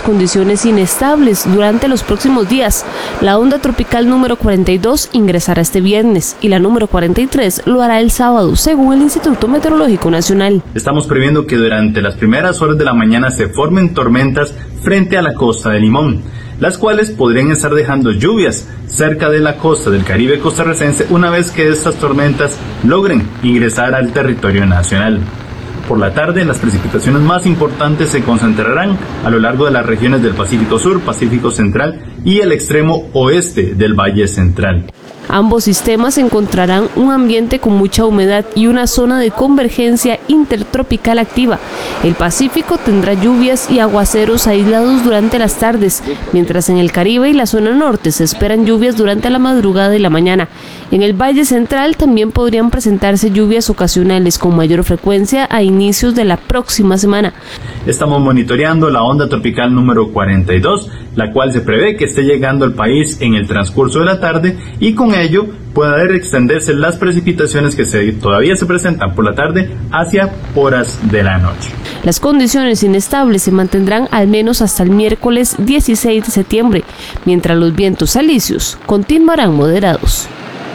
las condiciones inestables durante los próximos días. La onda tropical número 42 ingresará este viernes y la número 43 lo hará el sábado, según el Instituto Meteorológico Nacional. Estamos previendo que durante las primeras horas de la mañana se formen tormentas frente a la costa de Limón, las cuales podrían estar dejando lluvias cerca de la costa del Caribe costarricense una vez que estas tormentas logren ingresar al territorio nacional. Por la tarde, las precipitaciones más importantes se concentrarán a lo largo de las regiones del Pacífico Sur, Pacífico Central y el extremo oeste del Valle Central. Ambos sistemas encontrarán un ambiente con mucha humedad y una zona de convergencia intertropical activa. El Pacífico tendrá lluvias y aguaceros aislados durante las tardes, mientras en el Caribe y la zona norte se esperan lluvias durante la madrugada y la mañana. En el Valle Central también podrían presentarse lluvias ocasionales con mayor frecuencia a inicios de la próxima semana. Estamos monitoreando la onda tropical número 42, la cual se prevé que esté llegando al país en el transcurso de la tarde y con ello pueden extenderse las precipitaciones que todavía se presentan por la tarde hacia horas de la noche. Las condiciones inestables se mantendrán al menos hasta el miércoles 16 de septiembre, mientras los vientos alisios continuarán moderados.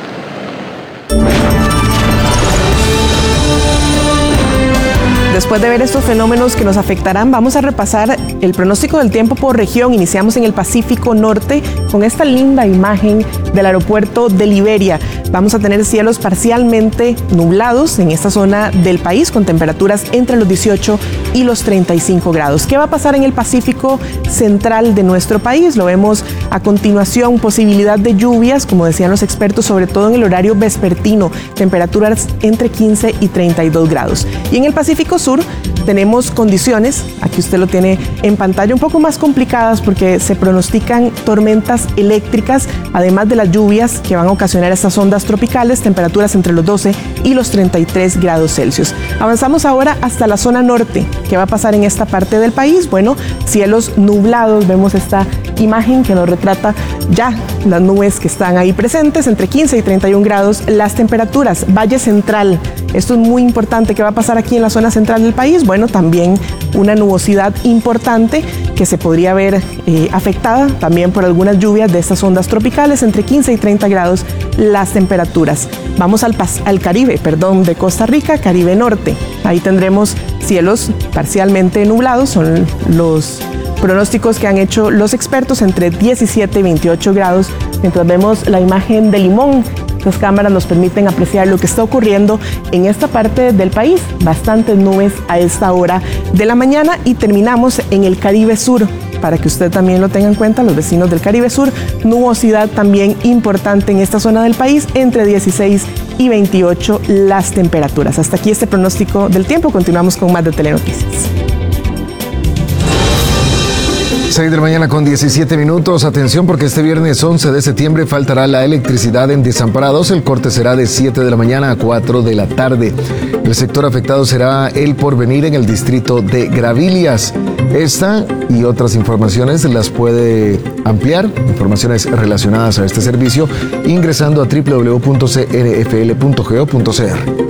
Después de ver estos fenómenos que nos afectarán, vamos a repasar el pronóstico del tiempo por región. Iniciamos en el Pacífico Norte con esta linda imagen del aeropuerto de Liberia. Vamos a tener cielos parcialmente nublados en esta zona del país con temperaturas entre los 18 y los 35 grados. ¿Qué va a pasar en el Pacífico Central de nuestro país? Lo vemos a continuación, posibilidad de lluvias, como decían los expertos, sobre todo en el horario vespertino, temperaturas entre 15 y 32 grados. Y en el Pacífico Sur tenemos condiciones, aquí usted lo tiene en pantalla, un poco más complicadas porque se pronostican tormentas eléctricas, además de las lluvias que van a ocasionar estas ondas tropicales, temperaturas entre los 12 y los 33 grados Celsius. Avanzamos ahora hasta la zona norte. ¿Qué va a pasar en esta parte del país? Bueno, cielos nublados, vemos esta imagen que nos retrata ya las nubes que están ahí presentes, entre 15 y 31 grados, las temperaturas. Valle Central, esto es muy importante. ¿Qué va a pasar aquí en la zona central del país? Bueno, también una nubosidad importante que se podría ver afectada también por algunas lluvias de estas ondas tropicales, entre 15 y 30 grados las temperaturas. Vamos al Caribe, de Costa Rica, Caribe Norte. Ahí tendremos cielos parcialmente nublados, son los pronósticos que han hecho los expertos, entre 17 y 28 grados, mientras vemos la imagen de Limón. Las cámaras nos permiten apreciar lo que está ocurriendo en esta parte del país. Bastantes nubes a esta hora de la mañana y terminamos en el Caribe Sur. Para que usted también lo tenga en cuenta, los vecinos del Caribe Sur, nubosidad también importante en esta zona del país, entre 16 y 28 las temperaturas. Hasta aquí este pronóstico del tiempo. Continuamos con más de Telenoticias. 6 de la mañana con 17 minutos. Atención, porque este viernes 11 de septiembre faltará la electricidad en Desamparados. El corte será de 7 de la mañana a 4 de la tarde. El sector afectado será El Porvenir en el distrito de Gravilias. Esta y otras informaciones las puede ampliar, informaciones relacionadas a este servicio, ingresando a www.cnfl.go.cr.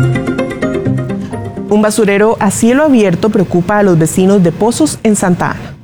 Un basurero a cielo abierto preocupa a los vecinos de Pozos en Santa Ana.